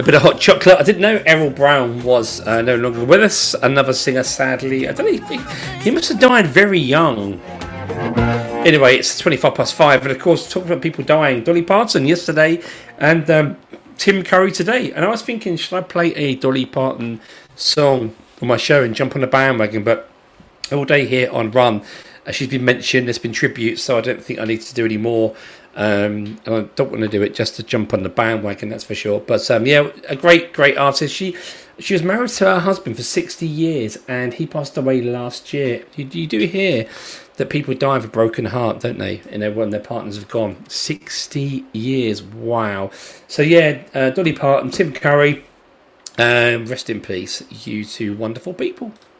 bit of hot chocolate. I didn't know Errol Brown was no longer with us. Another singer, sadly. I don't know. He must have died very young. Anyway, it's 5:25, and of course, talking about people dying, Dolly Parton yesterday, and Tim Curry today. And I was thinking, should I play a Dolly Parton song on my show and jump on the bandwagon? But all day here on Run, she's been mentioned. There's been tributes, so I don't think I need to do any more. And I don't want to do it just to jump on the bandwagon, that's for sure. But yeah, a great artist. She was married to her husband for 60 years, and he passed away last year. You do hear that people die of a broken heart, don't they? When their partners have gone. 60 years, wow. So yeah, Dolly Parton, Tim Curry, rest in peace, you two wonderful people.